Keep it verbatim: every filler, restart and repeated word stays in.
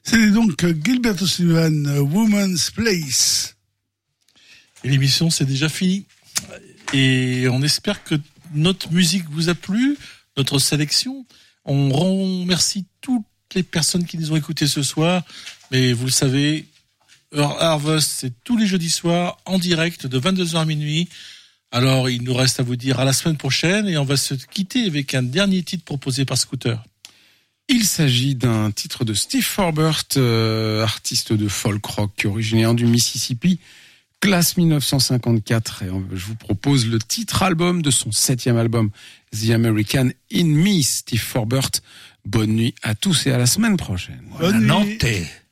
C'est donc Gilbert O'Sullivan, Woman's Place. Et l'émission, c'est déjà fini. Et on espère que notre musique vous a plu, notre sélection. On remercie toutes les personnes qui nous ont écoutés ce soir. Mais vous le savez, Earth Harvest, c'est tous les jeudis soirs, en direct, de vingt-deux heures à minuit. Alors, il nous reste à vous dire à la semaine prochaine. Et on va se quitter avec un dernier titre proposé par Scooter. Il s'agit d'un titre de Steve Forbert, euh, artiste de folk rock originaire du Mississippi, classe dix-neuf cent cinquante-quatre. Et je vous propose le titre album de son septième album, The American in Me, Steve Forbert. Bonne nuit à tous et à la semaine prochaine. Bonne nuit.